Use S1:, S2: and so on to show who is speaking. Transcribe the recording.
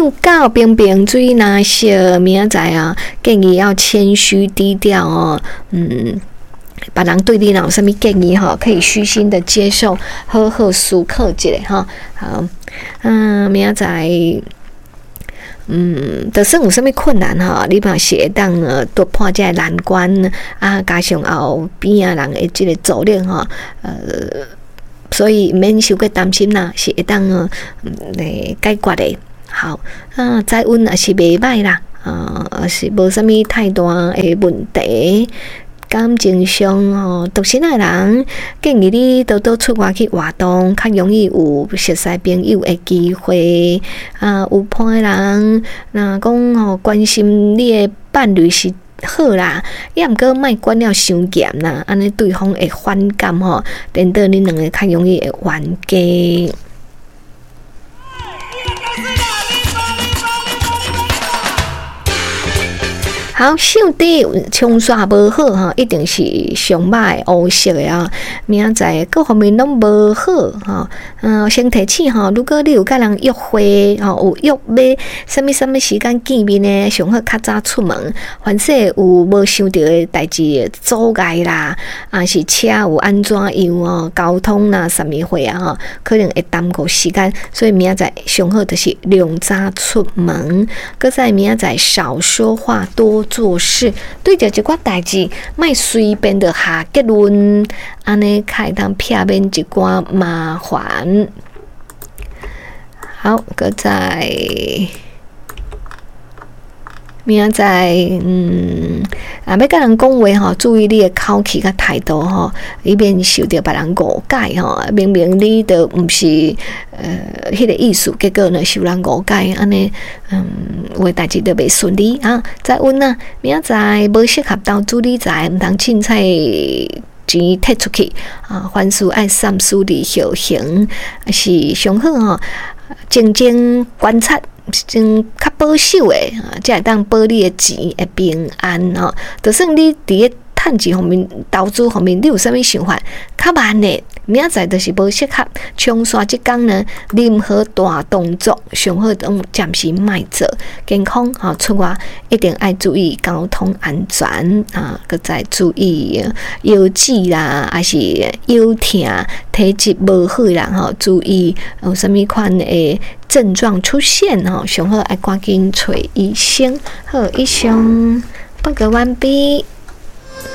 S1: 唱到冰冰水若烧，明仔载啊，建议要谦虚低调哦。别人对你有什么建议哈，可以虚心的接受，好好思考一下哈。好，明仔载，就算有什么困难哈，你嘛是会当突破这个难关啊，加上后边啊人的这个助力哈，所以免受过担心啦，是会当来解决的。好，再稳也是袂歹啦，是无什么太大的问题。感情上独身的人建议你多多出外去活动，较容易有熟识朋友的机会。有伴的人，若讲关心你的伴侣是好啦，也毋过莫管了伤严啦，安尼对方会反感等到你两个较容易会冤家。好，手底冲刷无好哈，一定是上歹乌色的啊。明仔载各方面拢无好哈。先提醒哈，如果你有甲人约会有约要什么时间见面呢？上好较早出门，凡是有无想到的代志阻碍啦，是车有安怎样交通啦什么会啊可能会耽误时间，所以明仔载上好就是量早出门，搁在明仔载少说话多做事，对着一寡代志，莫随便的下结论，安尼开当避免一寡麻烦。好，搁在明仔载，要甲人讲话注意你的口气甲态度以免受到别人误解明明你都毋是迄个意思，结果呢受人误解，安尼话代志都袂顺利啊。再问明仔载无适合投资理财，毋通凊彩钱摕出去凡事爱三思而后行，是上好静静观察。真较保守的才会当保你的钱会平安就算你伫个趁钱方面、投资方面，你有啥物想法？较慢的，明仔载就是无适合。冲刷即工呢，任何大动作上好都暂时莫做。健康出外一定爱注意交通安全搁再注意腰脊啦，还是腰痛、体质无好的人注意有啥物款的症状出现上好爱赶紧找医生。好，以上报告完毕。